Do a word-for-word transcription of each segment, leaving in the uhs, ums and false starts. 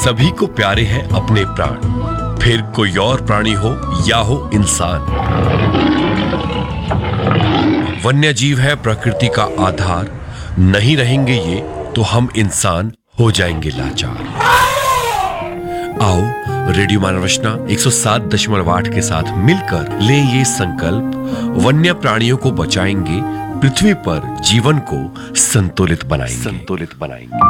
सभी को प्यारे हैं अपने प्राण, फिर कोई और प्राणी हो या हो इंसान। वन्य जीव है प्रकृति का आधार, नहीं रहेंगे ये तो हम इंसान हो जाएंगे लाचार। आओ रेडियो मानव रचना एक सौ सात दशमलव आठ के साथ मिलकर ले ये संकल्प, वन्य प्राणियों को बचाएंगे, पृथ्वी पर जीवन को संतुलित बनाएंगे संतुलित बनाएंगे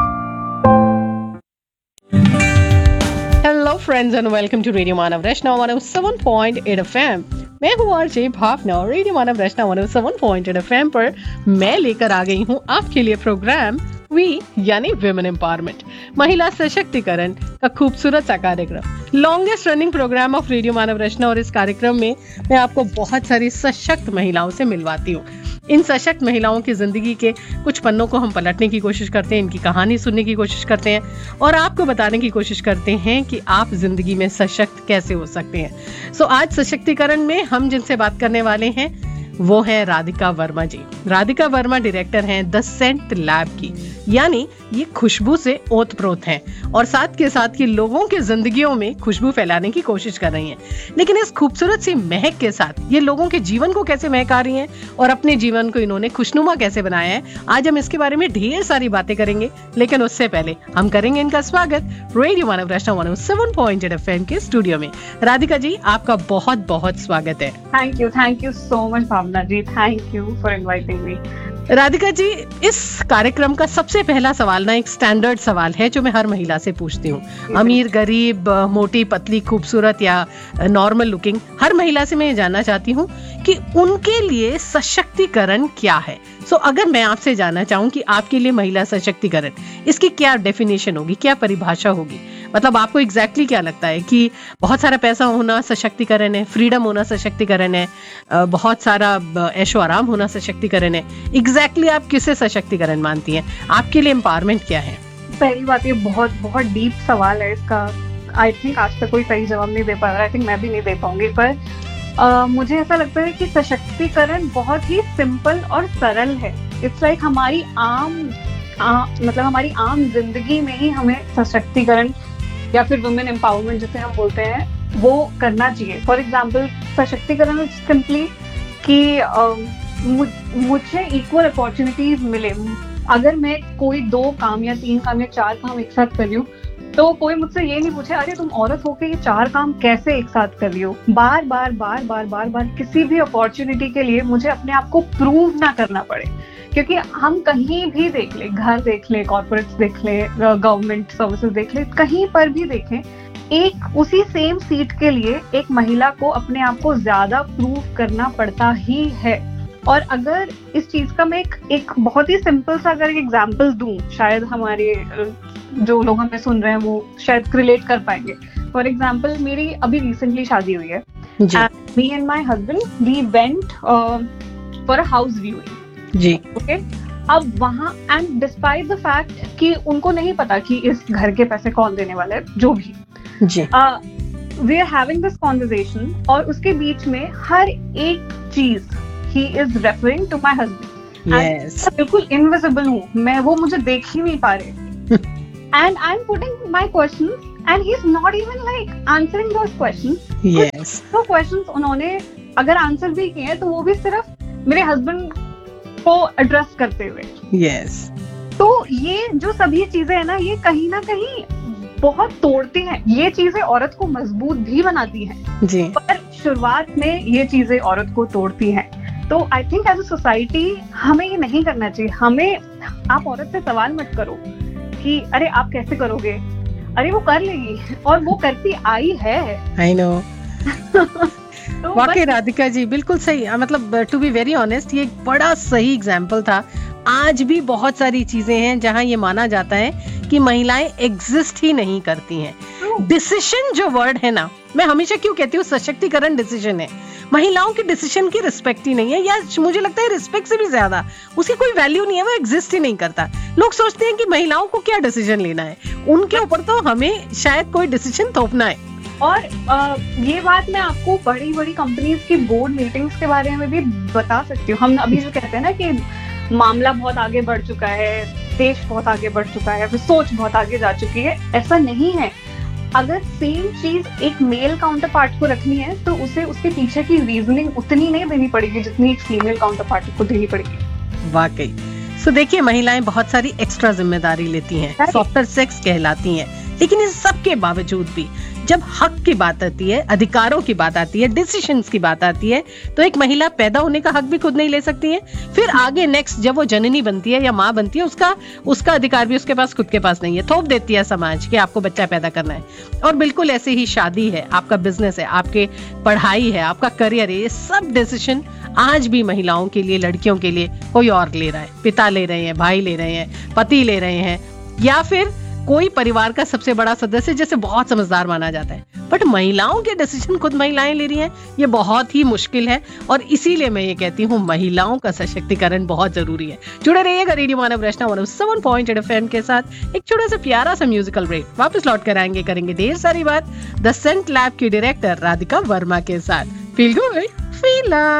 hello friends and welcome to radio मानव रचना एक सौ सात पॉइंट आठ एफएम। मैं हूँ आरजे भावना और रेडियो मानव रचना एक सौ सात पॉइंट आठ एफएम पर मैं लेकर आ गई हूँ आपके लिए प्रोग्राम वी यानी विमेन एम्पावरमेंट, महिला सशक्तिकरण का खूबसूरत सा कार्यक्रम, longest running programme of radio मानव रचना। और इस कार्यक्रम में मैं आपको बहुत सारी सशक्त महिलाओं से मिलवाती हूँ। इन सशक्त महिलाओं की जिंदगी के कुछ पन्नों को हम पलटने की कोशिश करते हैं, इनकी कहानी सुनने की कोशिश करते हैं और आपको बताने की कोशिश करते हैं कि आप जिंदगी में सशक्त कैसे हो सकते हैं। सो आज सशक्तिकरण में हम जिनसे बात करने वाले हैं वो है राधिका वर्मा जी। राधिका वर्मा डायरेक्टर हैं द सेंट लैब की, यानी ये खुशबू से ओतप्रोत हैं और साथ के साथ ये लोगों की जिंदगियों में खुशबू फैलाने की कोशिश कर रही हैं। लेकिन इस खूबसूरत सी महक के साथ ये लोगों के जीवन को कैसे महका रही हैं और अपने जीवन को इन्होंने खुशनुमा कैसे बनाया है, आज हम इसके बारे में ढेर सारी बातें करेंगे। लेकिन उससे पहले हम करेंगे इनका स्वागत रेडियो मानव रचना एक सौ सात पॉइंट आठ एफएम के स्टूडियो में। राधिका जी, आपका बहुत बहुत स्वागत है। Thank you thank you so much Bhavna ji, thank you for inviting me. Radhika ji, इस कार्यक्रम का सबसे पहला सवाल ना एक स्टैंडर्ड सवाल है जो मैं हर महिला से पूछती हूँ। अमीर, गरीब, मोटी, पतली, खूबसूरत या नॉर्मल लुकिंग, हर महिला से मैं ये जानना चाहती हूँ कि उनके लिए सशक्तिकरण क्या है। सो so, अगर मैं आपसे जानना चाहूँ कि आपके लिए महिला सशक्तिकरण, इसकी क्या डेफिनेशन होगी, क्या परिभाषा होगी? मतलब आपको एग्जैक्टली exactly क्या लगता है कि बहुत सारा पैसा होना सशक्तिकरण है, फ्रीडम होना सशक्तिकरण है, बहुत सारा ऐशो आराम होना सशक्तिकरण है? एग्जैक्टली आप किसे सशक्तिकरण मानती हैं? आपके लिए एम्पावरमेंट क्या है? पहली बात, ये बहुत बहुत डीप सवाल है, इसका आई थिंक आज तक कोई सही जवाब नहीं दे पा रहा। आई थिंक मैं भी नहीं दे पाऊंगी, पर uh, मुझे ऐसा लगता है कि सशक्तिकरण बहुत ही सिंपल और सरल है। इट्स लाइक like हमारी आम आ, मतलब हमारी आम जिंदगी में ही हमें सशक्तिकरण या फिर वुमेन एम्पावरमेंट जिसे हम बोलते हैं वो करना चाहिए। फॉर एग्जाम्पल, सशक्तिकरण इज सिंपली कि uh, मुझे इक्वल अपॉर्चुनिटीज मिले। अगर मैं कोई दो काम या तीन काम या चार काम एक साथ कर रही हूँ तो कोई मुझसे ये नहीं पूछे अरे तुम औरत होके ये चार काम कैसे एक साथ कर रही हो। बार बार बार बार बार बार किसी भी अपॉर्चुनिटी के लिए मुझे अपने आप को प्रूव ना करना पड़े, क्योंकि हम कहीं भी देख ले, घर देख ले, कॉर्पोरेट्स देख ले, गवर्नमेंट सर्विसेज देख ले, कहीं पर भी देखें, एक उसी सेम सीट के लिए एक महिला को अपने आप को ज्यादा प्रूव करना पड़ता ही है। और अगर इस चीज का मैं एक, एक बहुत ही सिंपल सा अगर एग्जांपल दूं, शायद हमारे जो लोग हमें सुन रहे हैं वो शायद रिलेट कर पाएंगे। फॉर एग्जांपल, मेरी अभी रिसेंटली शादी हुई है, me and my husband we went for a house viewing ji. Okay, अब वहां एंड डिस्पाइट द फैक्ट कि उनको नहीं पता कि इस घर के पैसे कौन देने वाला है, जो भी जी, we are having this conversation और उसके बीच में हर एक चीज he is referring to my husband. Yes, बिल्कुल इनविजिबल हूँ मैं, वो मुझे देख ही नहीं पा रहे and I am putting my questions and he is not even like answering those questions. Yes, तो क्वेश्चंस उन्होंने अगर आंसर भी किए तो वो भी सिर्फ मेरे हस्बैंड को एड्रेस करते हुए। यस, तो ये जो सभी चीजें है ना, ये कहीं ना कहीं बहुत तोड़ती हैं। ये चीजें औरत को मजबूत भी बनाती हैं जी, पर शुरुआत में ये चीजें औरत को तोड़ती हैं। तो I think as a society हमें ये नहीं करना चाहिए। हमें, आप औरत से सवाल मत करो कि अरे आप कैसे करोगे, अरे वो कर लेगी, और वो करती आई है। आई नो तो वाकई राधिका जी बिल्कुल सही, मतलब टू बी वेरी ऑनेस्ट ये एक बड़ा सही एग्जाम्पल था। आज भी बहुत सारी चीजें हैं जहां ये माना जाता है कि महिलाएं एग्जिस्ट ही नहीं करती हैं। डिसीजन जो वर्ड है ना, मैं हमेशा क्यों कहती हूँ सशक्तिकरण डिसीजन है, महिलाओं के डिसीजन की रिस्पेक्ट ही नहीं है, या मुझे लगता है रिस्पेक्ट से भी ज्यादा उसकी कोई वैल्यू नहीं है, वो एग्जिस्ट ही नहीं करता। लोग सोचते हैं कि महिलाओं को क्या डिसीजन लेना है, उनके ऊपर तो हमें शायद कोई डिसीजन थोपना है। और आ, ये बात मैं आपको बड़ी बड़ी कंपनीज की बोर्ड मीटिंग्स के बारे में भी बता सकती हूँ। हम अभी जो कहते हैं ना कि मामला बहुत आगे बढ़ चुका है, देश बहुत आगे बढ़ चुका है, फिर सोच बहुत आगे जा चुकी है, ऐसा नहीं है। अगर सेम चीज एक मेल काउंटर पार्ट को रखनी है तो उसे उसके पीछे की रीजनिंग उतनी नहीं देनी पड़ेगी जितनी एक फीमेल काउंटर पार्ट को देनी पड़ेगी। वाकई। सो देखिए, महिलाएं बहुत सारी एक्स्ट्रा जिम्मेदारी लेती हैं, Right. सॉफ्टर सेक्स कहलाती हैं, लेकिन इस सब के बावजूद भी जब हक की बात आती है, अधिकारों की बात आती है, डिसीजंस की बात आती है, तो एक महिला पैदा होने का हक भी खुद नहीं ले सकती है। फिर आगे नेक्स्ट जब वो जननी बनती है या माँ बनती है, उसका उसका अधिकार भी उसके पास खुद के पास नहीं है। थोप देती है समाज कि आपको बच्चा पैदा करना है। और बिल्कुल ऐसे ही शादी है, आपका बिजनेस है, आपके पढ़ाई है, आपका करियर है, ये सब डिसीजन आज भी महिलाओं के लिए, लड़कियों के लिए कोई और ले रहा है। पिता ले रहे हैं, भाई ले रहे हैं, पति ले रहे हैं, या फिर कोई परिवार का सबसे बड़ा सदस्य जैसे बहुत समझदार माना जाता है। बट महिलाओं के डिसीजन खुद महिलाएं ले रही हैं, ये बहुत ही मुश्किल है। और इसीलिए मैं ये कहती हूँ, महिलाओं का सशक्तिकरण बहुत जरूरी है। जुड़े रहिएगा रेडियो मानव रचना one O seven point eight FM के साथ। एक छोटा सा प्यारा सा म्यूजिकल ब्रेक, वापस लौट कर आएंगे, करेंगे ढेर सारी बात द सेंट लैब की डायरेक्टर राधिका वर्मा के साथ। Feel good, feel